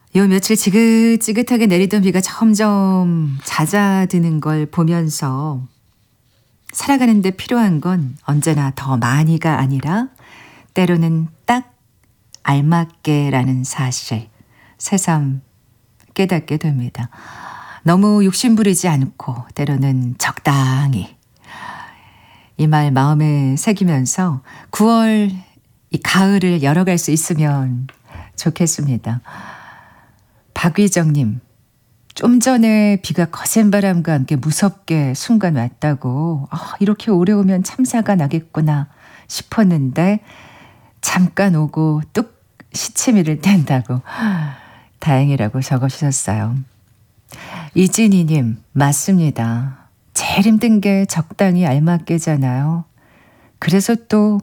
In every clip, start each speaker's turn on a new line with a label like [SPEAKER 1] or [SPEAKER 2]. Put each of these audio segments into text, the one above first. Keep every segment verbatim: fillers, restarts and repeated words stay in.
[SPEAKER 1] 요 며칠 지긋지긋하게 내리던 비가 점점 잦아드는 걸 보면서 살아가는 데 필요한 건 언제나 더 많이가 아니라 때로는 딱 알맞게라는 사실 새삼 깨닫게 됩니다. 너무 욕심부리지 않고 때로는 적당히 이 말 마음에 새기면서 구월 이 가을을 열어갈 수 있으면 좋겠습니다. 박위정님, 좀 전에 비가 거센 바람과 함께 무섭게 순간 왔다고 아, 이렇게 오래 오면 참사가 나겠구나 싶었는데 잠깐 오고 뚝 시치미를 뗀다고 다행이라고 적어주셨어요. 이진희님, 맞습니다. 제일 힘든 게 적당히 알맞게잖아요. 그래서 또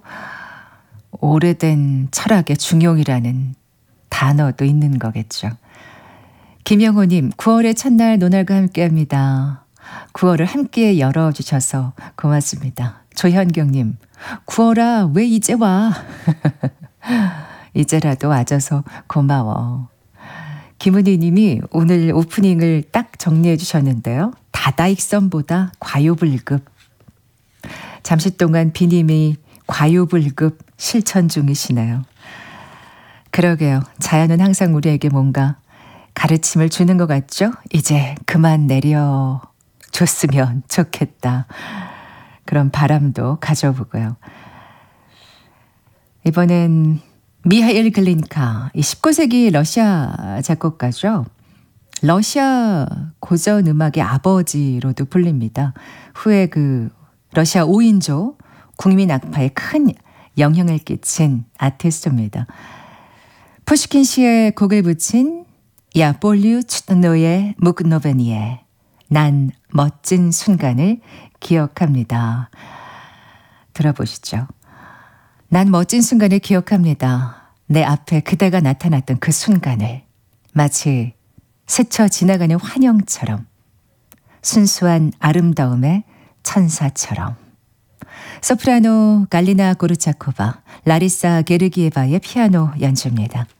[SPEAKER 1] 오래된 철학의 중용이라는 단어도 있는 거겠죠. 김영호님, 구월의 첫날 노날과 함께합니다. 구월을 함께 열어주셔서 고맙습니다. 조현경님, 구월아 왜 이제 와? 이제라도 와줘서 고마워. 김은희님이 오늘 오프닝을 딱 정리해 주셨는데요. 다다익선보다 과요불급. 잠시 동안 비님이 과요불급 실천 중이시네요. 그러게요. 자연은 항상 우리에게 뭔가 가르침을 주는 것 같죠? 이제 그만 내려줬으면 좋겠다. 그런 바람도 가져보고요. 이번엔 미하일 글린카, 이 십구 세기 러시아 작곡가죠. 러시아 고전 음악의 아버지로도 불립니다. 후에 그 러시아 오 인조 국민 악파에 큰 영향을 끼친 아티스트입니다. 푸시킨 시에 곡을 붙인 야 볼류 츠노의 묵노베니에 난 멋진 순간을 기억합니다. 들어보시죠. 난 멋진 순간을 기억합니다. 내 앞에 그대가 나타났던 그 순간을 마치 스쳐 지나가는 환영처럼 순수한 아름다움의 천사처럼. 소프라노 갈리나 고르차코바, 라리사 게르기에바의 피아노 연주입니다.